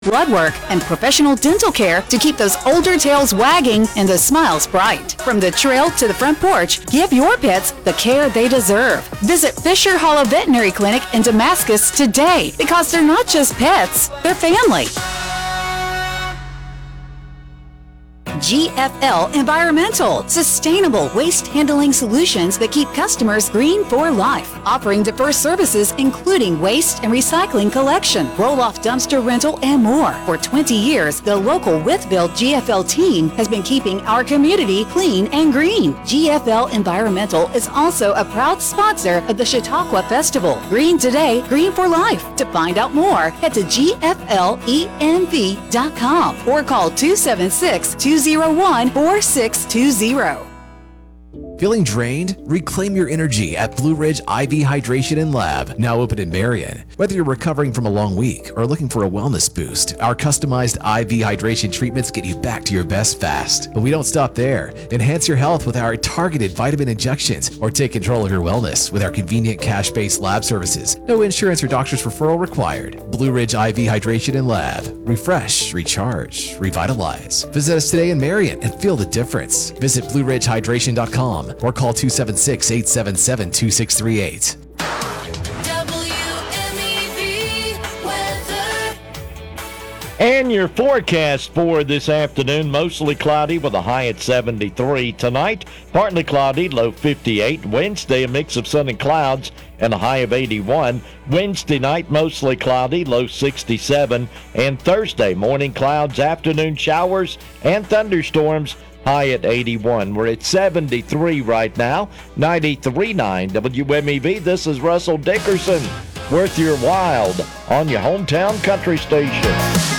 blood work, and professional dental care to keep those older tails wagging and the smiles bright. From the trail to the front porch, give your pets the care they deserve. Visit Fisher Hollow Veterinary Clinic in Damascus today, because they're not just pets, they're family. GFL Environmental, sustainable waste handling solutions that keep customers green for life. Offering diverse services including waste and recycling collection, roll-off dumpster rental, and more. For 20 years, the local Wytheville GFL team has been keeping our community clean and green. GFL Environmental is also a proud sponsor of the Chautauqua Festival. Green today, green for life. To find out more, head to gflenv.com or call 276-201-4620. Feeling drained? Reclaim your energy at Blue Ridge IV Hydration and Lab, now open in Marion. Whether you're recovering from a long week or looking for a wellness boost, our customized IV hydration treatments get you back to your best fast. But we don't stop there. Enhance your health with our targeted vitamin injections, or take control of your wellness with our convenient cash-based lab services. No insurance or doctor's referral required. Blue Ridge IV Hydration and Lab. Refresh, recharge, revitalize. Visit us today in Marion and feel the difference. Visit BlueRidgeHydration.com or call 276-877-2638. And your forecast for this afternoon, mostly cloudy with a high at 73. Tonight, partly cloudy, low 58. Wednesday, a mix of sun and clouds and a high of 81. Wednesday night, mostly cloudy, low 67. And Thursday, morning clouds, afternoon showers and thunderstorms, high at 81. We're at 73 right now, 93.9 WMEV. This is Russell Dickerson, worth your while on your hometown country station.